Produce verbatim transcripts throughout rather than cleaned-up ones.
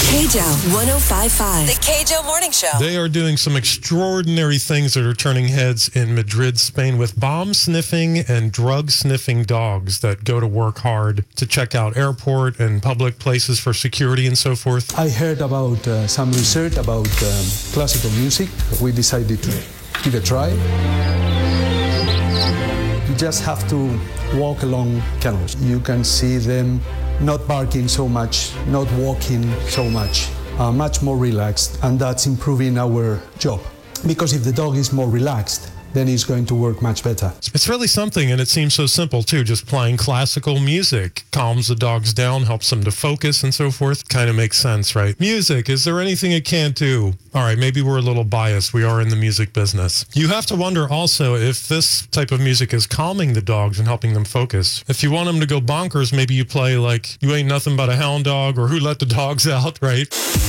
K J O one oh five point five. The K J O Morning Show. They are doing some extraordinary things that are turning heads in Madrid, Spain, with bomb-sniffing and drug-sniffing dogs that go to work hard to check out airport and public places for security and so forth. I heard about uh, some research about um, classical music. We decided to give it a try. You just have to walk along canals. You can see them not barking so much, not walking so much, uh, much more relaxed, and that's improving our job. Because if the dog is more relaxed, then it's going to work much better. It's really something, and it seems so simple, too. Just playing classical music calms the dogs down, helps them to focus and so forth. Kind of makes sense, right? Music, is there anything it can't do? All right, maybe we're a little biased. We are in the music business. You have to wonder also if this type of music is calming the dogs and helping them focus. If you want them to go bonkers, maybe you play like You Ain't Nothing But a Hound Dog or Who Let the Dogs Out, right?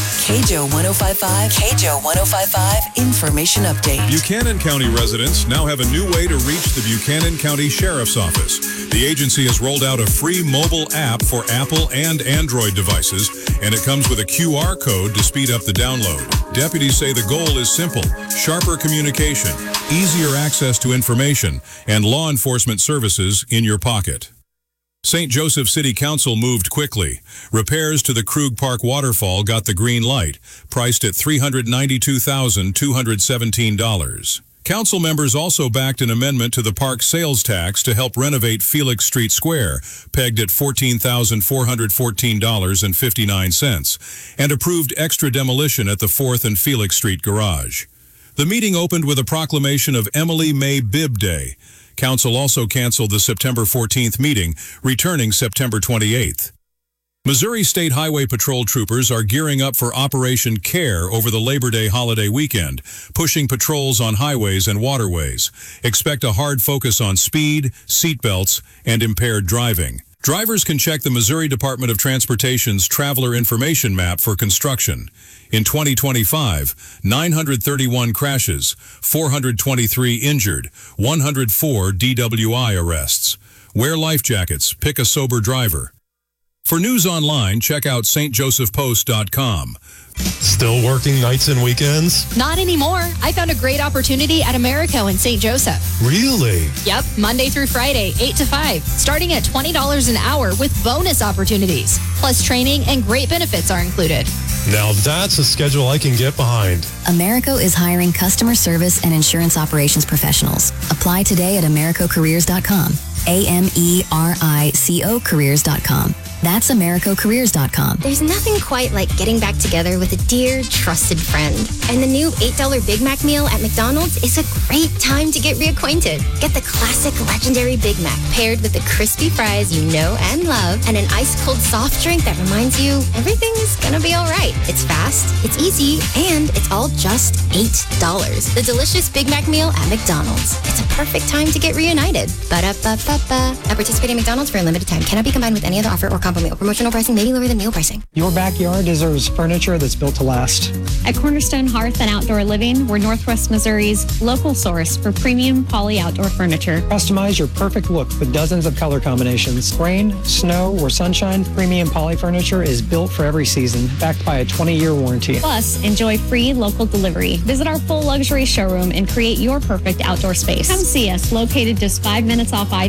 K J O one oh five point five, K J O one oh five point five Information Update. Buchanan County residents now have a new way to reach the Buchanan County Sheriff's Office. The agency has rolled out a free mobile app for Apple and Android devices, and it comes with a Q R code to speed up the download. Deputies say the goal is simple: sharper communication, easier access to information, and law enforcement services in your pocket. Saint Joseph City Council moved quickly. Repairs to the Krug Park waterfall got the green light, priced at three hundred ninety-two thousand two hundred seventeen dollars. Council members also backed an amendment to the park sales tax to help renovate Felix Street Square, pegged at fourteen thousand four hundred fourteen dollars and fifty-nine cents, and approved extra demolition at the fourth and Felix Street garage. The meeting opened with a proclamation of Emily May Bibb Day. Council also canceled the September fourteenth meeting, returning September twenty-eighth. Missouri State Highway Patrol troopers are gearing up for Operation CARE over the Labor Day holiday weekend, pushing patrols on highways and waterways. Expect a hard focus on speed, seatbelts, and impaired driving. Drivers can check the Missouri Department of Transportation's Traveler Information Map for construction. In twenty twenty-five, nine hundred thirty-one crashes, four hundred twenty-three injured, one hundred four D W I arrests. Wear life jackets, pick a sober driver. For news online, check out S T Joseph Post dot com. Still working nights and weekends? Not anymore. I found a great opportunity at Americo in Saint Joseph. Really? Yep, Monday through Friday, eight to five, starting at twenty dollars an hour with bonus opportunities. Plus training and great benefits are included. Now that's a schedule I can get behind. Americo is hiring customer service and insurance operations professionals. Apply today at Americo Careers dot com. A M E R I C O Careers dot com. That's Americo Careers dot com. There's nothing quite like getting back together with a dear, trusted friend. And the new eight dollar Big Mac meal at McDonald's is a great time to get reacquainted. Get the classic legendary Big Mac paired with the crispy fries you know and love and an ice-cold soft drink that reminds you everything's gonna be all right. It's fast, it's easy, and it's all just eight dollars. The delicious Big Mac meal at McDonald's. It's a perfect time to get reunited. Ba-da-ba-ba-ba. At participating McDonald's for a limited time. Cannot be combined with any other offer or combo meal. Promotional pricing may be lower than meal pricing. Your backyard deserves furniture that's built to last. At Cornerstone Hearth and Outdoor Living, we're Northwest Missouri's local source for premium poly outdoor furniture. Customize your perfect look with dozens of color combinations. Rain, snow, or sunshine, premium poly furniture is built for every season, backed by a twenty-year warranty. Plus, enjoy free local delivery. Visit our full luxury showroom and create your perfect outdoor space. Come see us, located just five minutes off I